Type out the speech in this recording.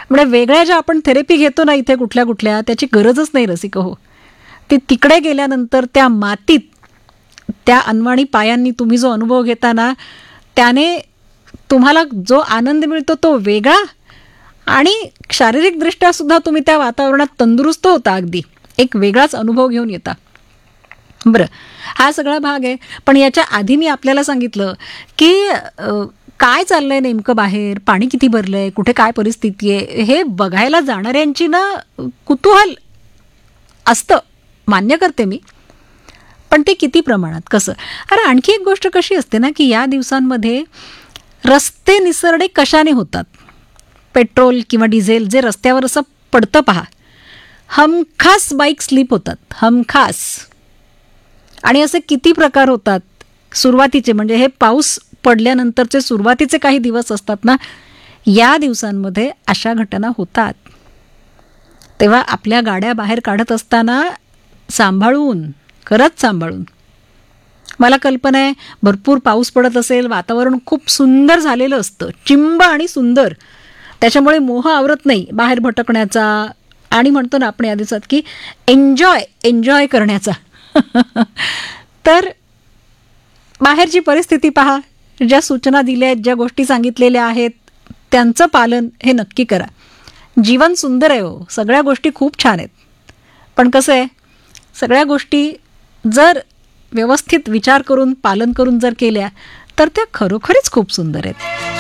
म्हणजे वेगळ्या ज्या आपण थेरपी घेतो ना इथे कुठल्या कुठल्या, त्याची गरजच नाही रसिक हो. ती तिकडे गेल्यानंतर त्या मातीत त्या अनवाणी पायांनी तुम्ही जो अनुभव घेता ना, त्याने तुम्हाला जो आनंद मिळतो तो वेगळा, आणि शारीरिकदृष्ट्या सुद्धा तुम्ही त्या वातावरणात तंदुरुस्त होता, अगदी एक वेगळाच अनुभव घेऊन येता. बरं, हा सगळा भाग आहे. पण याच्या आधी मी आपल्याला सांगितलं की काय चाललंय नेमकं बाहेर, पाणी किती भरलंय, कुठे काय परिस्थिती आहे, हे बघायला जाणाऱ्यांची ना कुतूहल असतं, मान्य करते मी. पण ते किती प्रमाणात, कसं. अरे आणखी एक गोष्ट कशी असते ना, की या दिवसांमध्ये रस्ते निसरडे कशाने होतात. पेट्रोल किंवा डिझेल जे रस्त्यावर असं पडतं पहा, हमखास बाईक स्लिप होतात, हमखास. आणि असे किती प्रकार होतात सुरुवातीचे, म्हणजे हे पाऊस पडल्यानंतरचे सुरुवातीचे काही दिवस असतात ना, या दिवसांमध्ये अशा घटना होतात. तेव्हा आपल्या गाड्या बाहेर काढत असताना सांभाळून, खरंच सांभाळून. मला कल्पना आहे भरपूर पाऊस पडत असेल, वातावरण खूप सुंदर झालेलं असतं, चिंब आणि सुंदर, त्याच्यामुळे मोह आवरत नाही बाहेर भटकण्याचा, आणि म्हणतो ना आपण या दिवसात की एन्जॉय करण्याचा. तर बाहेरची परिस्थिती पहा, ज्या सूचना दिल्या आहेत, ज्या गोष्टी सांगितलेल्या आहेत, त्यांचं पालन हे नक्की करा. जीवन सुंदर आहे हो, सगळ्या गोष्टी खूप छान आहेत. पण कसं आहे, सगळ्या गोष्टी जर व्यवस्थित विचार करून पालन करून जर केल्या तर त्या खरोखरीच खूप सुंदर आहेत.